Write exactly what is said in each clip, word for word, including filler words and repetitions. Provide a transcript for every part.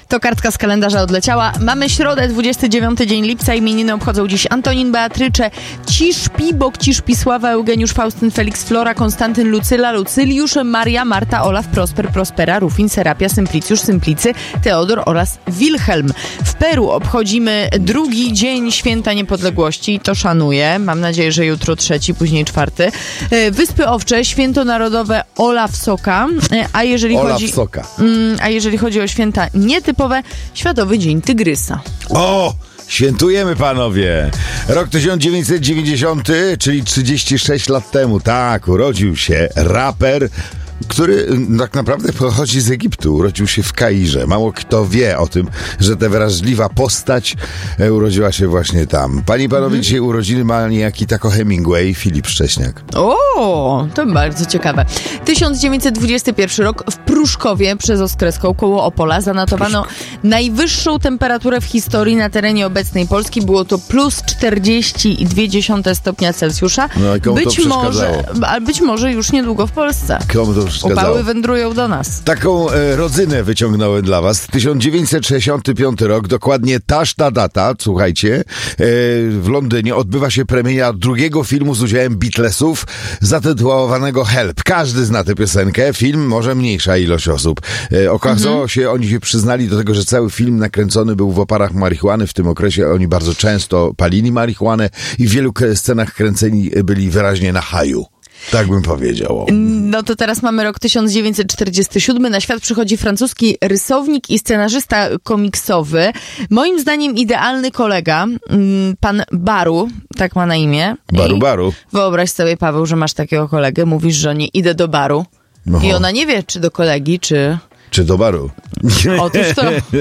To kartka z kalendarza odleciała. Mamy środę, dwudziesty dziewiąty dzień lipca. Imieniny obchodzą dziś Antonin, Beatrycze, Ciszpi, Bok, Ciszpisława, Eugeniusz, Faustyn, Felix, Flora, Konstantyn, Lucyla, Lucyliusz, Maria, Marta, Olaf, Prosper, Prospera, Rufin, Serapia, Symplicjusz, Symplicy, Teodor oraz Wilhelm. W Peru obchodzimy drugi dzień Święta Niepodległości. To szanuję. Mam nadzieję, że jutro trzeci, później czwarty. Wyspy Owcze, święto narodowe Olaf Soka. A jeżeli Olaf chodzi... Soka. A jeżeli chodzi o święta nietypowe, Światowy Dzień Tygrysa. O! Świętujemy, panowie! Rok tysiąc dziewięćset dziewięćdziesiąty, czyli trzydzieści sześć lat temu, tak, urodził się raper, który tak naprawdę pochodzi z Egiptu. Urodził się w Kairze. Mało kto wie o tym, że ta wrażliwa postać urodziła się właśnie tam. Panie i panowie, mm. dzisiaj urodziny ma niejaki tako Hemingway, Filip Szcześniak. O, to bardzo ciekawe. tysiąc dziewięćset dwudziesty pierwszy rok w Pruszkowie przez Oskreską koło Opola zanotowano Pruszk. najwyższą temperaturę w historii na terenie obecnej Polski. Było to plus czterdzieści dwa stopnia Celsjusza. No i komu być to może, a być może już niedługo w Polsce. Komu to Upały wędrują do nas. Taką e, rodzynę wyciągnąłem dla was. tysiąc dziewięćset sześćdziesiąty piąty rok, dokładnie taż ta data, słuchajcie, e, w Londynie odbywa się premiera drugiego filmu z udziałem Beatlesów zatytułowanego Help. Każdy zna tę piosenkę. Film może mniejsza ilość osób. E, okazało mhm. się, oni się przyznali do tego, że cały film nakręcony był w oparach marihuany. W tym okresie oni bardzo często palili marihuanę i w wielu scenach kręceni byli wyraźnie na haju. Tak bym powiedział. No to teraz mamy rok tysiąc dziewięćset czterdziesty siódmy. Na świat przychodzi francuski rysownik i scenarzysta komiksowy. Moim zdaniem idealny kolega, pan Baru, tak ma na imię. Baru, Baru. Wyobraź sobie, Paweł, że masz takiego kolegę, mówisz żonie, idę do baru. Oho. I ona nie wie, czy do kolegi, czy... Czy do baru? Otóż to.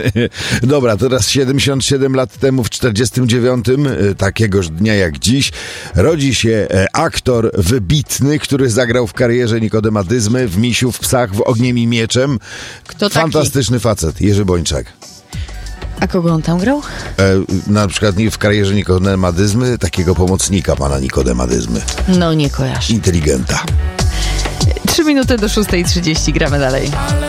Dobra, teraz siedemdziesiąt siedem lat temu, w czterdziestym dziewiątym, takiegoż dnia jak dziś, rodzi się aktor wybitny, który zagrał w karierze Nikodema Dyzmy, w Misiu, w Psach, w Ogniem i Mieczem. Kto Fantastyczny taki? Facet, Jerzy Bończak. A kogo on tam grał? E, na przykład w karierze Nikodema Dyzmy, takiego pomocnika pana Nikodema Dyzmy. No nie kojarzę. Inteligenta. Trzy minuty do szóstej trzydzieści, gramy dalej.